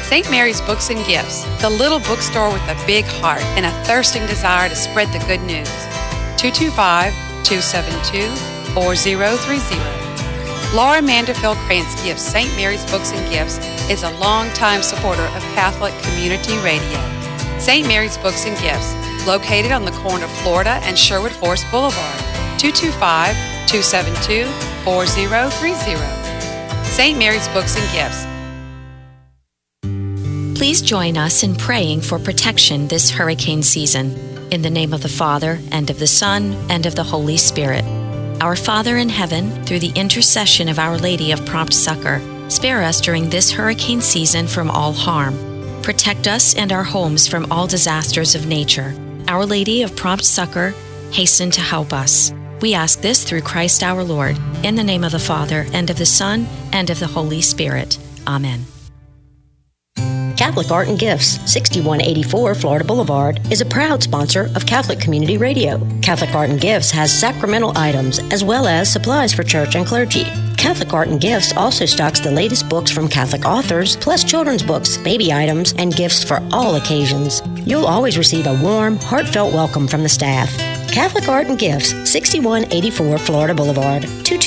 St. Mary's Books and Gifts, the little bookstore with a big heart and a thirsting desire to spread the good news. 225-272-4030. Laura Manderfield Krantz Gifts St. Mary's Books and Gifts is a longtime supporter of Catholic Community Radio. St. Mary's Books and Gifts, located on the corner of Florida and Sherwood Forest Boulevard. 225-272-4030. St. Mary's Books and Gifts. Please join us in praying for protection this hurricane season. In the name of the Father, and of the Son, and of the Holy Spirit. Our Father in heaven, through the intercession of Our Lady of Prompt Succor, spare us during this hurricane season from all harm. Protect us and our homes from all disasters of nature. Our Lady of Prompt Succor, hasten to help us. We ask this through Christ our Lord, in the name of the Father, and of the Son, and of the Holy Spirit. Amen. Catholic Art and Gifts, 6184 Florida Boulevard, is a proud sponsor of Catholic Community Radio. Catholic Art and Gifts has sacramental items as well as supplies for church and clergy. Catholic Art and Gifts also stocks the latest books from Catholic authors, plus children's books, baby items, and gifts for all occasions. You'll always receive a warm, heartfelt welcome from the staff. Catholic Art and Gifts, 6184 Florida Boulevard,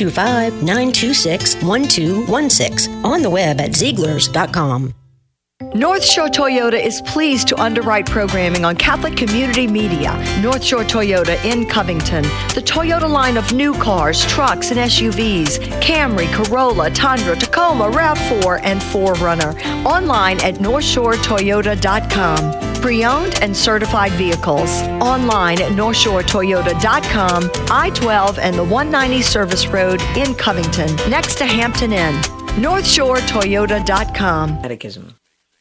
225-926-1216. On the web at Zieglers.com. North Shore Toyota is pleased to underwrite programming on Catholic Community Media. North Shore Toyota in Covington. The Toyota line of new cars, trucks, and SUVs. Camry, Corolla, Tundra, Tacoma, RAV4, and 4Runner. Online at NorthshoreToyota.com. Pre-owned and certified vehicles. Online at NorthshoreToyota.com. I-12 and the 190 Service Road in Covington, next to Hampton Inn. NorthshoreToyota.com. Catechism.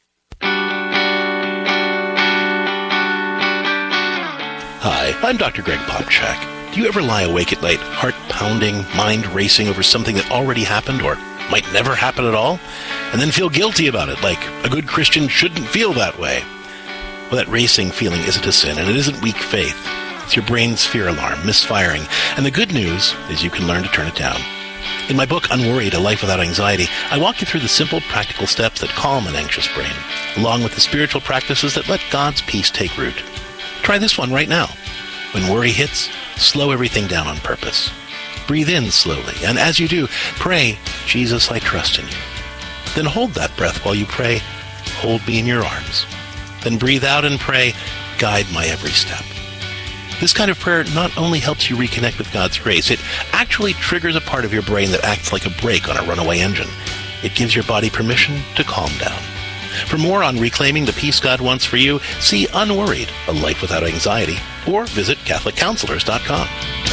Hi, I'm Dr. Greg Popchak. Do you ever lie awake at night, heart pounding, mind racing over something that already happened or might never happen at all, and then feel guilty about it, like a good Christian shouldn't feel that way? Well, that racing feeling isn't a sin, and it isn't weak faith. It's your brain's fear alarm misfiring, and the good news is you can learn to turn it down. In my book, Unworried, A Life Without Anxiety, I walk you through the simple, practical steps that calm an anxious brain, along with the spiritual practices that let God's peace take root. Try this one right now. When worry hits, slow everything down on purpose. Breathe in slowly, and as you do, pray, Jesus, I trust in you. Then hold that breath while you pray, hold me in your arms. Then breathe out and pray, guide my every step. This kind of prayer not only helps you reconnect with God's grace, it actually triggers a part of your brain that acts like a brake on a runaway engine. It gives your body permission to calm down. For more on reclaiming the peace God wants for you, see Unworried, A Life Without Anxiety, or visit CatholicCounselors.com.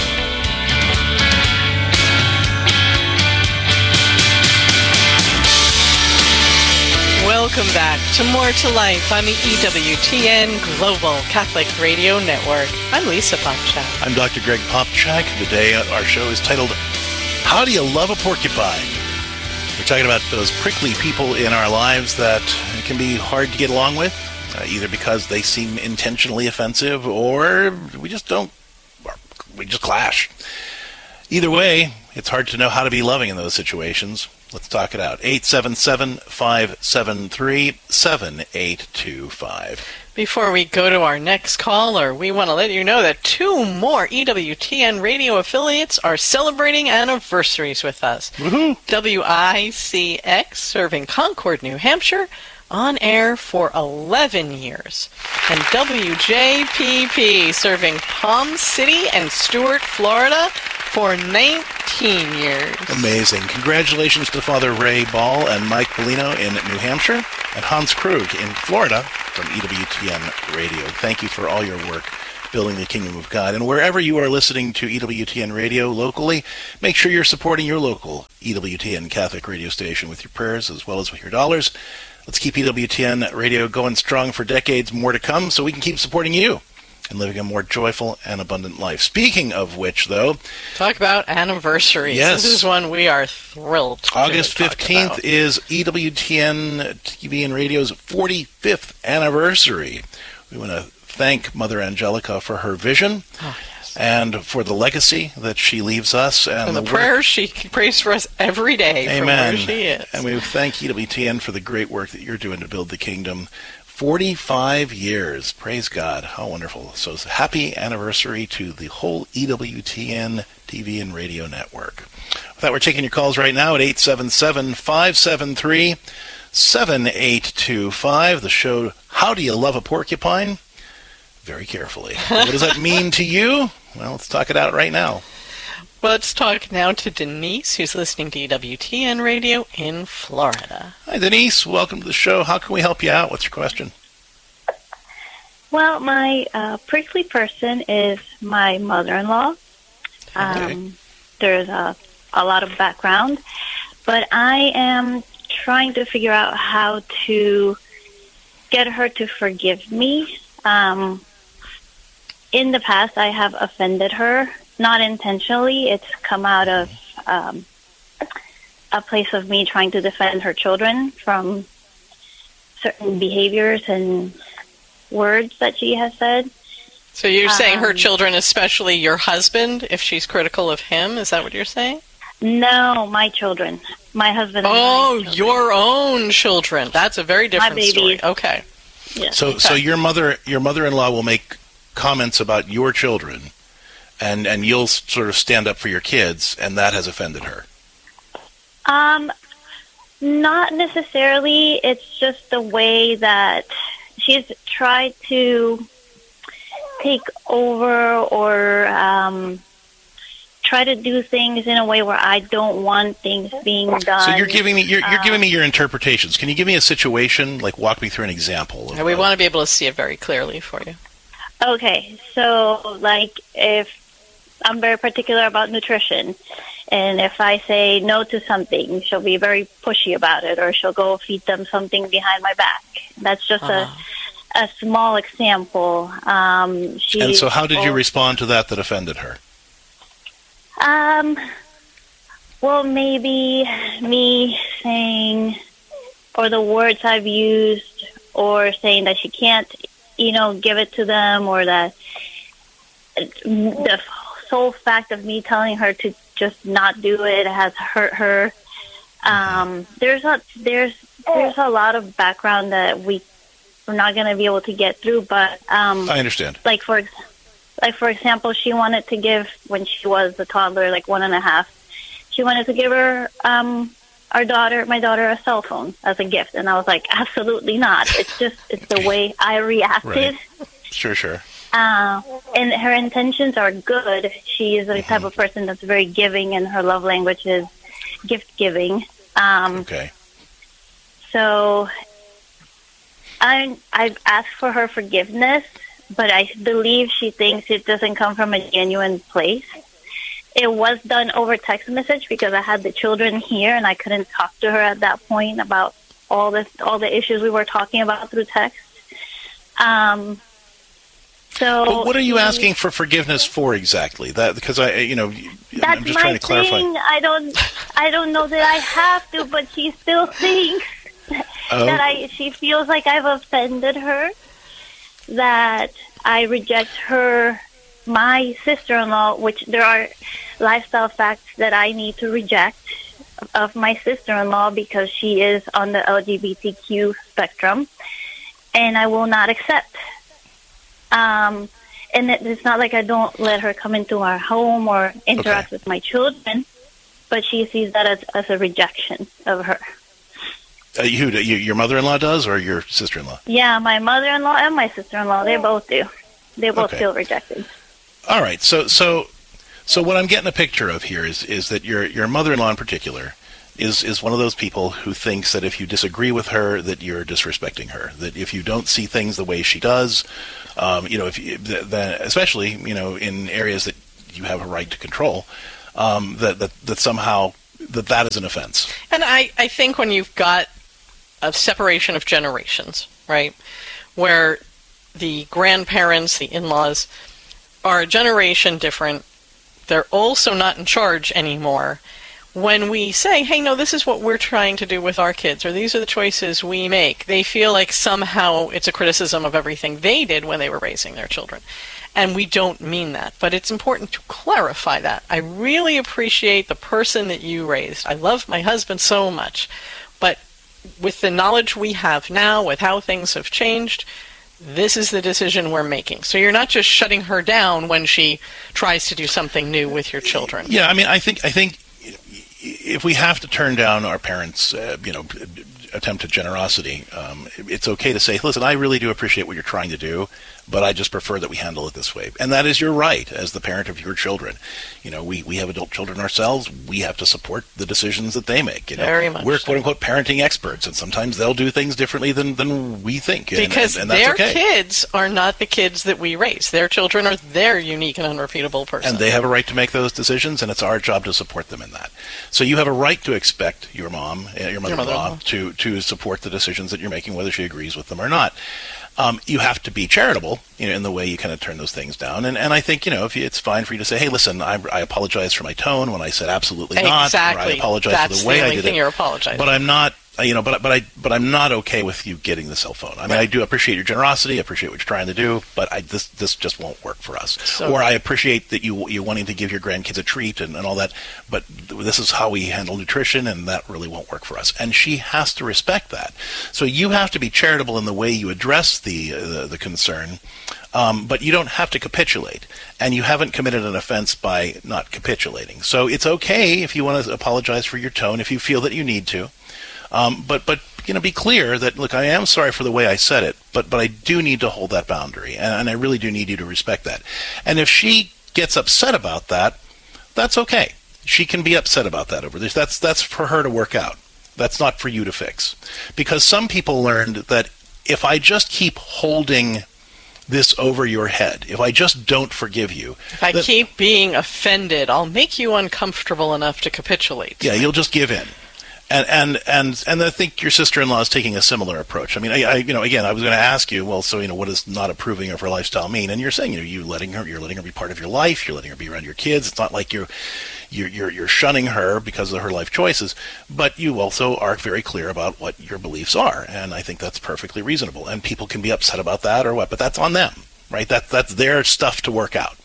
Welcome back to More to Life on the EWTN Global Catholic Radio Network. I'm Lisa Popchak. I'm Dr. Greg Popchak. Today our show is titled, How Do You Love a Porcupine? We're talking about those prickly people in our lives that can be hard to get along with, either because they seem intentionally offensive or we just clash. Either way, it's hard to know how to be loving in those situations. Let's talk it out. 877-573-7825. Before we go to our next caller, we want to let you know that 2 more EWTN radio affiliates are celebrating anniversaries with us. Woohoo! WICX, serving Concord, New Hampshire, on air for 11 years. And WJPP, serving Palm City and Stuart, Florida, for 19 years. Amazing. Congratulations to Father Ray Ball and Mike Bellino in New Hampshire and Hans Krug in Florida from EWTN Radio. Thank you for all your work building the kingdom of God. And wherever you are listening to EWTN Radio locally, make sure you're supporting your local EWTN Catholic radio station with your prayers as well as with your dollars. Let's keep EWTN Radio going strong for decades more to come so we can keep supporting you and living a more joyful and abundant life. Speaking of which, though... Talk about anniversaries. Yes. This is one we are thrilled to August talk 15th about. is EWTN TV and Radio's 45th anniversary. We want to thank Mother Angelica for her vision. Oh, yes. Yes. And for the legacy that she leaves us. And the prayers she prays for us every day. Amen. From where she is. And we thank EWTN for the great work that you're doing to build the kingdom. 45 years. Praise God. How wonderful. So happy anniversary to the whole EWTN TV and radio network. With that, we're taking your calls right now at 877-573-7825. The show, How Do You Love a Porcupine? Very carefully. What does that mean to you? Well, let's talk it out right now. Let's talk now to Denise, who's listening to EWTN Radio in Florida. Hi, Denise. Welcome to the show. How can we help you out? What's your question? Well, my prickly person is my mother-in-law. Okay. There's a lot of background, but I am trying to figure out how to get her to forgive me. In the past, I have offended her. Not intentionally. It's come out of a place of me trying to defend her children from certain behaviors and words that she has said. So you're saying her children, especially your husband, if she's critical of him? Is that what you're saying? No, my children. My husband and Oh, my children. your own children. That's a very different story. Okay. Yes. So your mother-in-law will make comments about your children, and you'll sort of stand up for your kids, and that has offended her. Not necessarily. It's just the way that she's tried to take over or try to do things in a way where I don't want things being done. So you're giving me your interpretations. Can you give me a situation, like walk me through an example? We want to be able to see it very clearly for you. Okay, so like if I'm very particular about nutrition, and if I say no to something, she'll be very pushy about it, or she'll go feed them something behind my back. That's just a small example. And so how did you respond to that offended her? Well, maybe me saying, or the words I've used, or saying that she can't, give it to them, or that the sole fact of me telling her to just not do it has hurt her. There's a lot of background that we're not going to be able to get through, but I understand. Like for example, she wanted to give, when she was a toddler, like 1.5, she wanted to give her my daughter a cell phone as a gift, and I was like, absolutely not. It's the way I reacted. Right. Sure. And her intentions are good. She is the type of person that's very giving, and her love language is gift giving. Okay. So I've asked for her forgiveness, but I believe she thinks it doesn't come from a genuine place. It was done over text message because I had the children here and I couldn't talk to her at that point about all the issues we were talking about through text. But what are you asking for forgiveness for exactly? That because I'm just trying to clarify. Thing. I don't know that I have to, but she still thinks that she feels like I've offended her, that I reject my sister-in-law, which there are lifestyle facts that I need to reject of my sister-in-law because she is on the LGBTQ spectrum, and I will not accept. And it's not like I don't let her come into our home or interact with my children, but she sees that as a rejection of her. Your mother-in-law does, or your sister-in-law? Yeah, my mother-in-law and my sister-in-law, they both do. They both feel rejected. All right, so what I'm getting a picture of here is that your mother-in-law in particular is one of those people who thinks that if you disagree with her, that you're disrespecting her. That if you don't see things the way she does, especially in areas that you have a right to control, that somehow that is an offense. And I think when you've got a separation of generations, right, where the grandparents, the in-laws, are a generation different, they're also not in charge anymore. when we say, hey, no, this is what we're trying to do with our kids, or these are the choices we make, they feel like somehow it's a criticism of everything they did when they were raising their children. And we don't mean that, but it's important to clarify that. I really appreciate the person that you raised. I love my husband so much, but with the knowledge we have now, with how things have changed, this is the decision we're making. So you're not just shutting her down when she tries to do something new with your children. Yeah, I mean, I think if we have to turn down our parents' attempt at generosity, it's okay to say, listen, I really do appreciate what you're trying to do, but I just prefer that we handle it this way. And that is your right as the parent of your children. We have adult children ourselves. We have to support the decisions that they make. Very much We're so. quote-unquote parenting experts, and sometimes they'll do things differently than we think. Because and that's their okay. kids are not the kids that we raise. Their children are their unique and unrepeatable person. And they have a right to make those decisions, and it's our job to support them in that. So you have a right to expect your mom, your mother-in-law, to support the decisions that you're making, whether she agrees with them or not. You have to be charitable, in the way you kind of turn those things down. And I think, if it's fine for you to say, hey, listen, I apologize for my tone when I said absolutely not. Exactly. Or I apologize for the way I did it. That's the only thing you're apologizing. But I'm not, but I'm not okay with you getting the cell phone. I mean, I do appreciate your generosity. I appreciate what you're trying to do, but this just won't work for us. Or I appreciate that you wanting to give your grandkids a treat and all that, but this is how we handle nutrition, and that really won't work for us. And she has to respect that. So you have to be charitable in the way you address the concern, but you don't have to capitulate. And you haven't committed an offense by not capitulating. So it's okay if you want to apologize for your tone, if you feel that you need to. But be clear that, look, I am sorry for the way I said it, but I do need to hold that boundary, and I really do need you to respect that. And if she gets upset about that, that's okay. She can be upset about that over this. That's for her to work out. That's not for you to fix. Because some people learned that if I just keep holding this over your head, if I just don't forgive you, if I keep being offended, I'll make you uncomfortable enough to capitulate. Yeah, you'll just give in. And I think your sister-in-law is taking a similar approach. I mean, again, I was going to ask you, well, so, what does not approving of her lifestyle mean? And you're saying, you're letting her be part of your life. You're letting her be around your kids. It's not like you're shunning her because of her life choices, but you also are very clear about what your beliefs are. And I think that's perfectly reasonable. And people can be upset about that or what, but that's on them, right? That's their stuff to work out.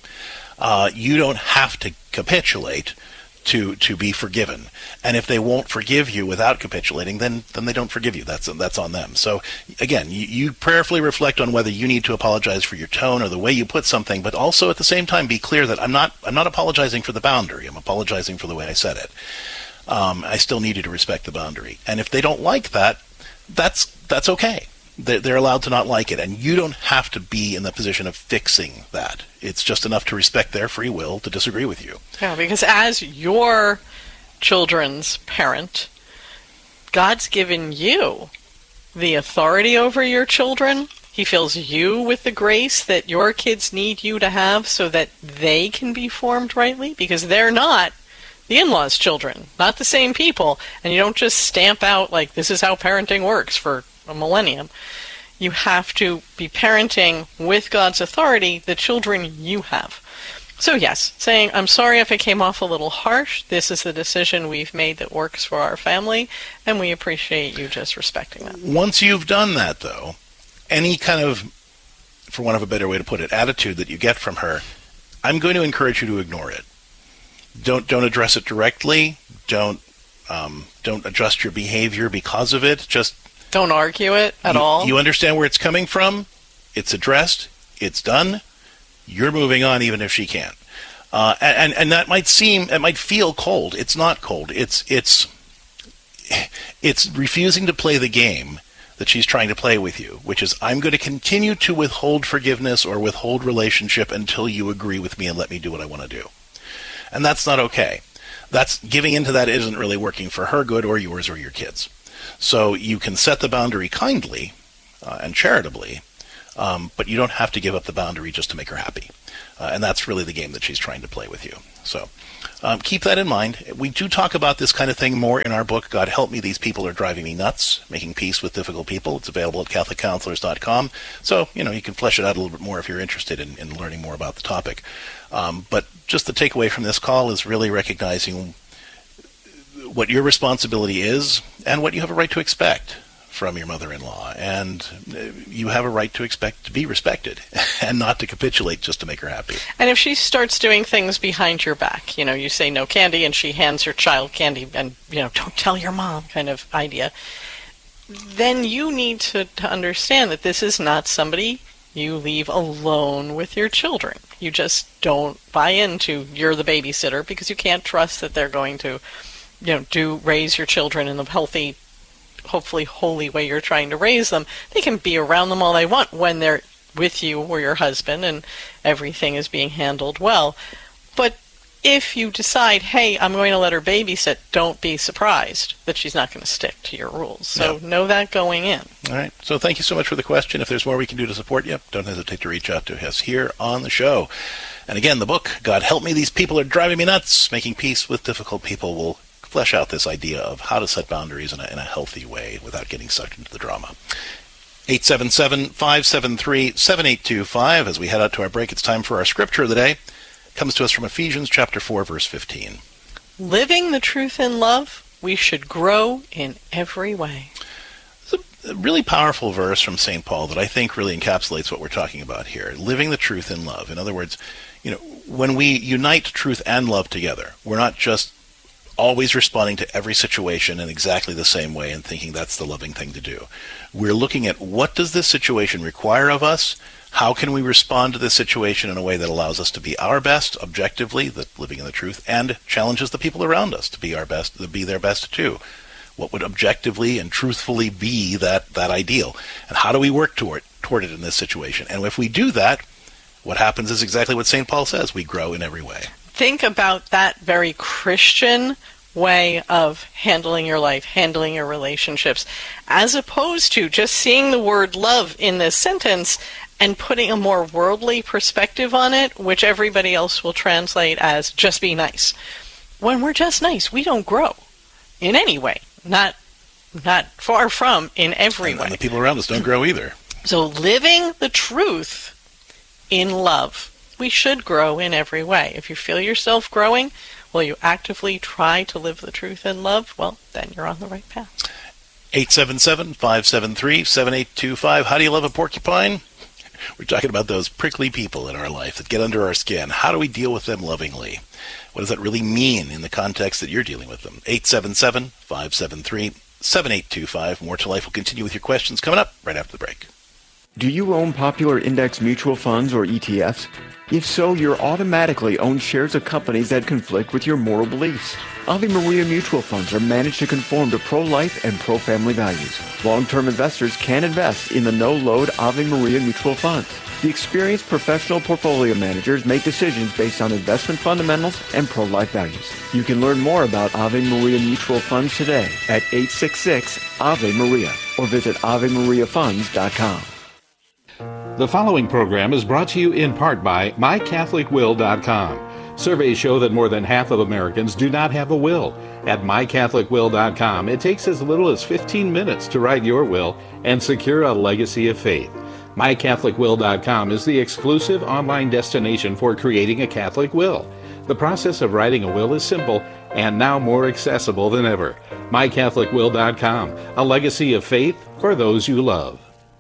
You don't have to capitulate to be forgiven. And if they won't forgive you without capitulating, then they don't forgive you. That's on them. So again, you prayerfully reflect on whether you need to apologize for your tone or the way you put something, but also at the same time be clear that I'm not apologizing for the boundary. I'm apologizing for the way I said it. I still need you to respect the boundary. And if they don't like that, that's okay. They're allowed to not like it, and you don't have to be in the position of fixing that. It's just enough to respect their free will to disagree with you. Yeah, because as your children's parent, God's given you the authority over your children. He fills you with the grace that your kids need you to have so that they can be formed rightly, because they're not the in-laws' children, not the same people, and you don't just stamp out like this is how parenting works for a millennium. You have to be parenting with God's authority the children you have. So yes, saying, I'm sorry if it came off a little harsh. This is the decision we've made that works for our family, and we appreciate you just respecting that. Once you've done that, though, any kind of, for want of a better way to put it, attitude that you get from her, I'm going to encourage you to ignore it. Don't address it directly. Don't adjust your behavior because of it. Just don't argue it at all. You understand where it's coming from. It's addressed. It's done. You're moving on, even if she can't. And that might feel cold. It's not cold. It's refusing to play the game that she's trying to play with you, which is, I'm going to continue to withhold forgiveness or withhold relationship until you agree with me and let me do what I want to do. And that's not okay. That's giving into that isn't really working for her good or yours or your kids. So you can set the boundary kindly and charitably, but you don't have to give up the boundary just to make her happy. And that's really the game that she's trying to play with you. So keep that in mind. We do talk about this kind of thing more in our book, God Help Me, These People Are Driving Me Nuts, Making Peace with Difficult People. It's available at CatholicCounselors.com. So, you can flesh it out a little bit more if you're interested in learning more about the topic. But just the takeaway from this call is really recognizing what your responsibility is and what you have a right to expect from your mother-in-law. And you have a right to expect to be respected and not to capitulate just to make her happy. And if she starts doing things behind your back, you say no candy and she hands your child candy and, don't tell your mom kind of idea, then you need to understand that this is not somebody you leave alone with your children. You just don't buy into you're the babysitter because you can't trust that they're going to, raise your children in the healthy, hopefully holy way you're trying to raise them. They can be around them all they want when they're with you or your husband and everything is being handled well. But if you decide, hey, I'm going to let her babysit, don't be surprised that she's not going to stick to your rules. So know that going in. All right. So thank you so much for the question. If there's more we can do to support you, don't hesitate to reach out to us here on the show. And again, the book, God Help Me, These People Are Driving Me Nuts, Making Peace with Difficult People, will flesh out this idea of how to set boundaries in a healthy way without getting sucked into the drama. 877-573-7825. As we head out to our break, it's time for our scripture of the day. Comes to us from Ephesians chapter 4, verse 15. Living the truth in love, we should grow in every way. It's a really powerful verse from St. Paul that I think really encapsulates what we're talking about here. Living the truth in love. In other words, when we unite truth and love together, we're not just always responding to every situation in exactly the same way and thinking that's the loving thing to do. We're looking at what does this situation require of us? How can we respond to this situation in a way that allows us to be our best, objectively, living in the truth, and challenges the people around us to be our best, to be their best too? What would objectively and truthfully be that ideal? And how do we work toward it in this situation? And if we do that, what happens is exactly what St. Paul says. We grow in every way. Think about that very Christian way of handling your life, handling your relationships, as opposed to just seeing the word love in this sentence and putting a more worldly perspective on it, which everybody else will translate as just be nice. When we're just nice, we don't grow in any way. Not far from in every way. And the people around us don't grow either. So living the truth in love, we should grow in every way. If you feel yourself growing, will you actively try to live the truth in love? Well, then you're on the right path. 877-573-7825. How do you love a porcupine? We're talking about those prickly people in our life that get under our skin. How do we deal with them lovingly? What does that really mean in the context that you're dealing with them? 877-573-7825. More to Life will continue with your questions coming up right after the break. Do you own popular index mutual funds or ETFs? If so, you're automatically own shares of companies that conflict with your moral beliefs. Ave Maria mutual funds are managed to conform to pro-life and pro-family values. Long-term investors can invest in the no-load Ave Maria mutual funds. The experienced professional portfolio managers make decisions based on investment fundamentals and pro-life values. You can learn more about Ave Maria mutual funds today at 866-AVE-MARIA or visit AveMariaFunds.com. The following program is brought to you in part by MyCatholicWill.com. Surveys show that more than half of Americans do not have a will. At MyCatholicWill.com, it takes as little as 15 minutes to write your will and secure a legacy of faith. MyCatholicWill.com is the exclusive online destination for creating a Catholic will. The process of writing a will is simple and now more accessible than ever. MyCatholicWill.com, a legacy of faith for those you love.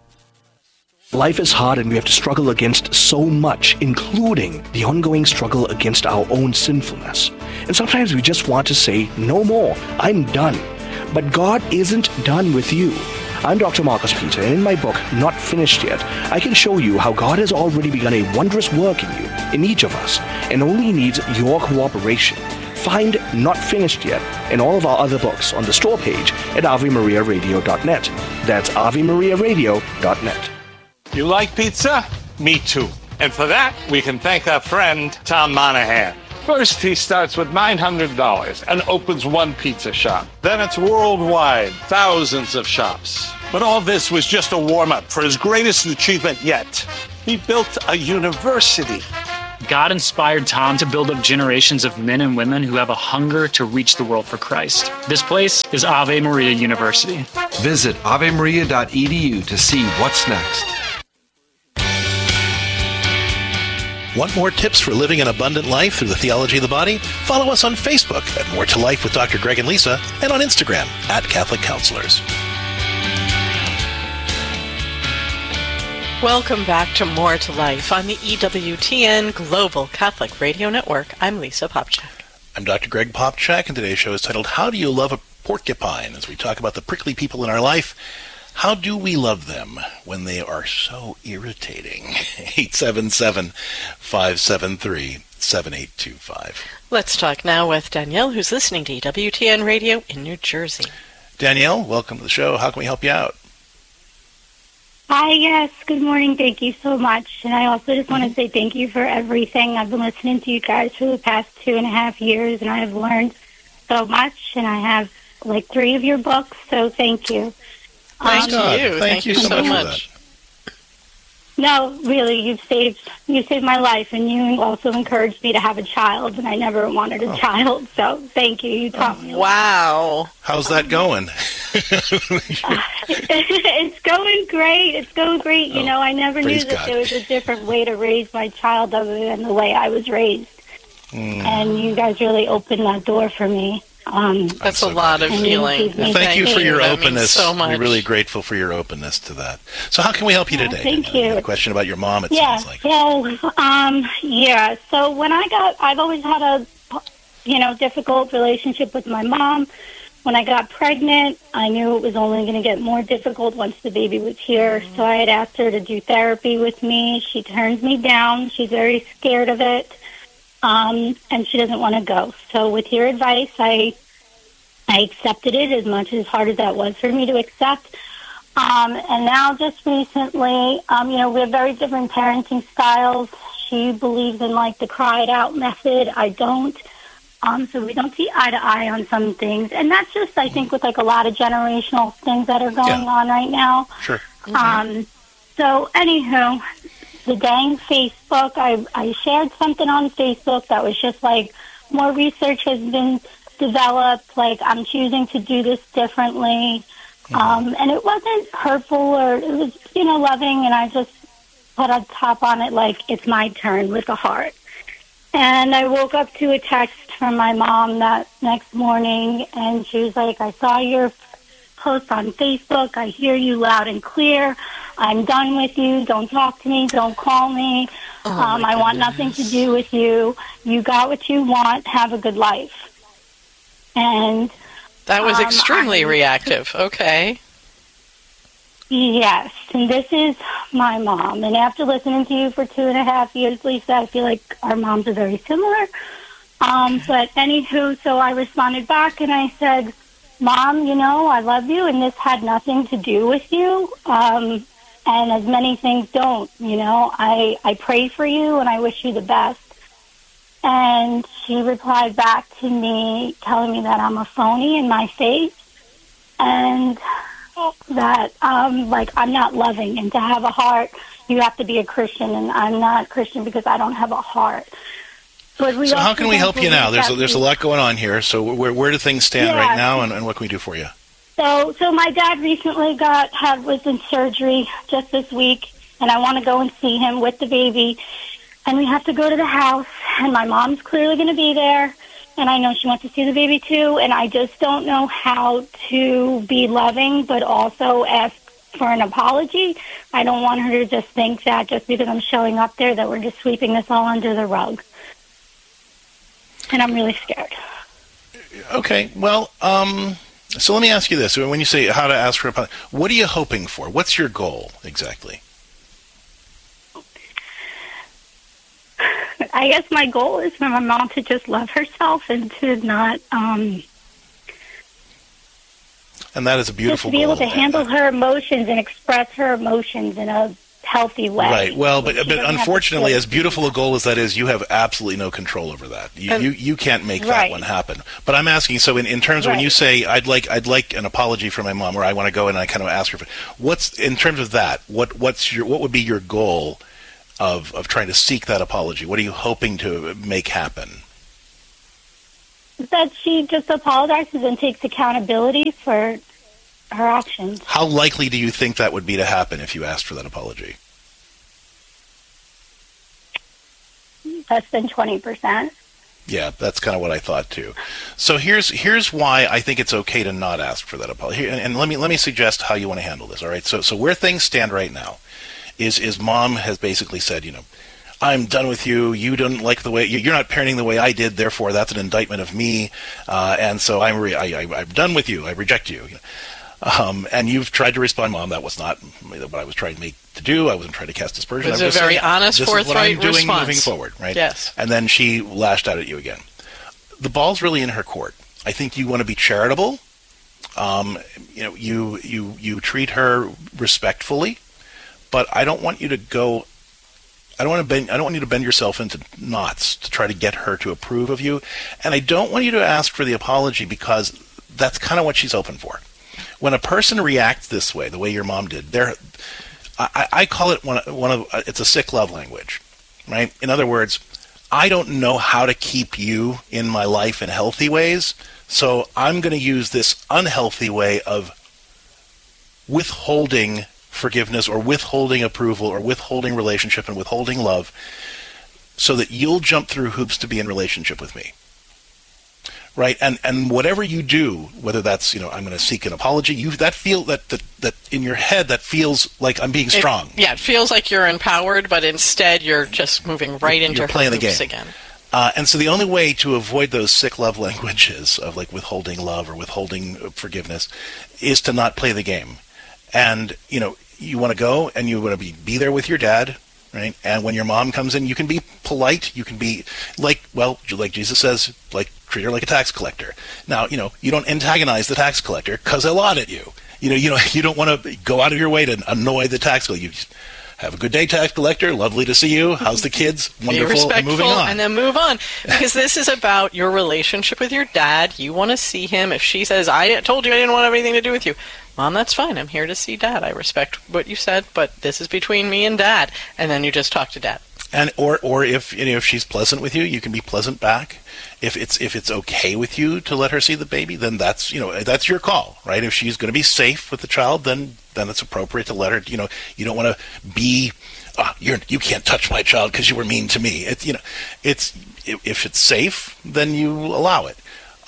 Life is hard and we have to struggle against so much, including the ongoing struggle against our own sinfulness. And sometimes we just want to say, no more, I'm done. But God isn't done with you. I'm Dr. Marcus Peter, and in my book, Not Finished Yet, I can show you how God has already begun a wondrous work in you, in each of us, and only needs your cooperation. Find Not Finished Yet and all of our other books on the store page at AveMariaRadio.net. That's AveMariaRadio.net. You like pizza? Me too. And for that, we can thank our friend, Tom Monahan. First, he starts with $900 and opens one pizza shop. Then it's worldwide, thousands of shops. But all this was just a warm-up for his greatest achievement yet. He built a university. God inspired Tom to build up generations of men and women who have a hunger to reach the world for Christ. This place is Ave Maria University. Visit AveMaria.edu to see what's next. Want more tips for living an abundant life through the theology of the body? Follow us on Facebook at More to Life with Dr. Greg and Lisa, and on Instagram at Catholic Counselors. Welcome back to More to Life on the EWTN Global Catholic Radio Network. I'm Lisa Popchak. I'm Dr. Greg Popchak, and today's show is titled, How Do You Love a Porcupine? As we talk about the prickly people in our life, how do we love them when they are so irritating? 877-573-7825. Let's talk now with Danielle, who's listening to EWTN Radio in New Jersey. Danielle, welcome to the show. How can we help you out? Hi, yes. Good morning. Thank you so much. And I also just want to say thank you for everything. I've been listening to you guys for the past 2.5 years, and I have learned so much, and I have like 3 of your books, so thank you. Thank you. Thank you so much. No, really, you saved my life, and you also encouraged me to have a child, and I never wanted a child, so thank you. You taught me. Wow. How's that going? It's going great. It's going great. You know, I never knew that there was a different way to raise my child other than the way I was raised. And you guys really opened that door for me. That's a lot of healing. Well, thank you for your openness. So much. We're really grateful for your openness to that. So how can we help you today? Thank you. A question about your mom, it sounds like. Yeah. So when I've always had a, difficult relationship with my mom. When I got pregnant, I knew it was only going to get more difficult once the baby was here. So I had asked her to do therapy with me. She turns me down. She's very scared of it. And she doesn't want to go. So with your advice, I accepted it as much as hard as that was for me to accept. And now just recently, we have very different parenting styles. She believes in like the cry it out method. I don't. So we don't see eye to eye on some things. And that's just, I think, with like a lot of generational things that are going on right now. Sure. So anywho, the dang Facebook, I shared something on Facebook that was just like, more research has been developed, like I'm choosing to do this differently. And it wasn't hurtful or it was, loving, and I just put a top on it like it's my turn with a heart. And I woke up to a text from my mom that next morning, and she was like, I saw your post on Facebook. I hear you loud and clear. I'm done with you. Don't talk to me. Don't call me. I want nothing to do with you. You got what you want. Have a good life. And that was extremely reactive. Okay. Yes, and this is my mom. And after listening to you for 2.5 years, Lisa, I feel like our moms are very similar. But anywho, so I responded back and I said, Mom, I love you, and this had nothing to do with you. And as many things don't, I pray for you and I wish you the best. And she replied back to me telling me that I'm a phony in my face and that I'm not loving, and to have a heart, you have to be a Christian, and I'm not Christian because I don't have a heart. But so how can we help you now? There's a lot going on here. So where do things stand right now, and what can we do for you? So my dad recently was in surgery just this week, and I want to go and see him with the baby. And we have to go to the house, and my mom's clearly going to be there, and I know she wants to see the baby too, and I just don't know how to be loving but also ask for an apology. I don't want her to just think that just because I'm showing up there that we're just sweeping this all under the rug. And I'm really scared. Okay, well, so let me ask you this. When you say how to ask for apology, what are you hoping for? What's your goal exactly? I guess my goal is for my mom to just love herself and to not... and that is a beautiful goal. Just be able to handle her emotions and express her emotions in a healthy way. Right. Well, but unfortunately, as beautiful a goal as that is, you have absolutely no control over that. You can't make that one happen. But I'm asking, so in terms of when you say I'd like an apology from my mom, or I want to go and I kind of ask her for, what's in terms of that? What would be your goal of trying to seek that apology? What are you hoping to make happen? That she just apologizes and takes accountability for her actions. How likely do you think that would be to happen if you asked for that apology? less than 20%. Yeah, that's kind of what I thought too. So here's why I think it's okay to not ask for that apology. And let me suggest how you want to handle this. All right. So where things stand right now is mom has basically said, I'm done with you. You don't like the way you're not parenting the way I did. Therefore, that's an indictment of me. And so I'm done with you. I reject you. And you've tried to respond, Mom, that was not what I was trying to do. I wasn't trying to cast aspersion. It was a very honest, forthright response. This is what I'm doing moving forward, right? Yes. And then she lashed out at you again. The ball's really in her court. I think you want to be charitable. You treat her respectfully, but I don't want you to go. I don't want you to bend yourself into knots to try to get her to approve of you, and I don't want you to ask for the apology because that's kind of what she's open for. When a person reacts this way, the way your mom did, I call it it's a sick love language, right? In other words, I don't know how to keep you in my life in healthy ways, so I'm going to use this unhealthy way of withholding forgiveness or withholding approval or withholding relationship and withholding love so that you'll jump through hoops to be in relationship with me. Right, and whatever you do, whether that's I'm going to seek an apology, that in your head that feels like I'm being strong. It feels like you're empowered, but instead you're just moving right into you're playing the game again. And so the only way to avoid those sick love languages of like withholding love or withholding forgiveness is to not play the game. And you want to go and you want to be there with your dad. Right? And when your mom comes in, you can be polite. You can be like Jesus says, treat her like a tax collector. Now, you don't antagonize the tax collector because they'll audit you. You don't want to go out of your way to annoy the tax collector. You just have a good day, tax collector. Lovely to see you. How's the kids? Wonderful. Be respectful, and moving on. And then move on. Because this is about your relationship with your dad. You want to see him. If she says, I told you I didn't want to have anything to do with you. Mom, that's fine. I'm here to see Dad. I respect what you said, but this is between me and Dad. And then you just talk to Dad. And or if she's pleasant with you, you can be pleasant back. If it's okay with you to let her see the baby, then that's that's your call, right? If she's going to be safe with the child, then it's appropriate to let her. You don't want to be you can't touch my child because you were mean to me. If it's safe, then you allow it.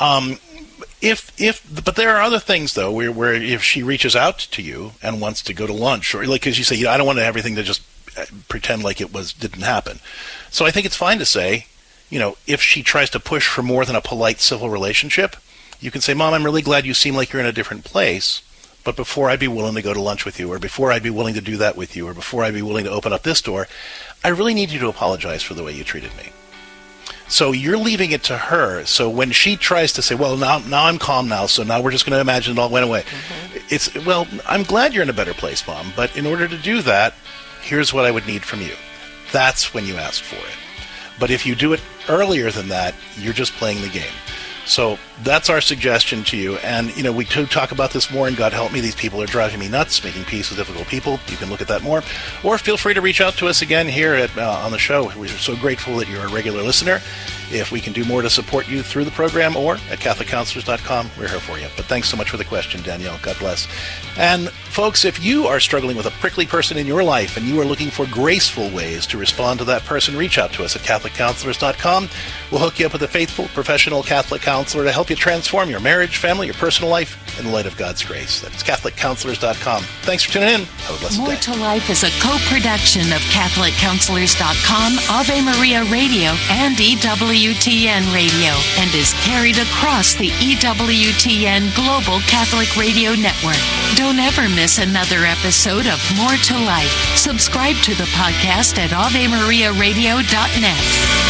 But there are other things though where if she reaches out to you and wants to go to lunch or because you say I don't want everything to just pretend like it didn't happen. So I think it's fine to say, if she tries to push for more than a polite civil relationship, you can say, Mom, I'm really glad you seem like you're in a different place, but before I'd be willing to go to lunch with you, or before I'd be willing to do that with you, or before I'd be willing to open up this door, I really need you to apologize for the way you treated me. So you're leaving it to her. So when she tries to say, well, now I'm calm now, so now we're just going to imagine it all went away. Mm-hmm. I'm glad you're in a better place, Mom, but in order to do that, here's what I would need from you. That's when you ask for it. But if you do it earlier than that, you're just playing the game. So that's our suggestion to you. And, we do talk about this more, and God help me, these people are driving me nuts, making peace with difficult people. You can look at that more. Or feel free to reach out to us again here on the show. We're so grateful that you're a regular listener. If we can do more to support you through the program or at CatholicCounselors.com, we're here for you. But thanks so much for the question, Danielle. God bless. And folks, if you are struggling with a prickly person in your life and you are looking for graceful ways to respond to that person, reach out to us at CatholicCounselors.com. We'll hook you up with a faithful, professional Catholic counselor to help you transform your marriage, family, your personal life in the light of God's grace. That's CatholicCounselors.com. Thanks for tuning in. Have a blessed day. More to Life is a co-production of CatholicCounselors.com, Ave Maria Radio, and EWTN Radio, and is carried across the EWTN Global Catholic Radio Network. Don't ever miss another episode of More to Life. Subscribe to the podcast at AveMariaRadio.net.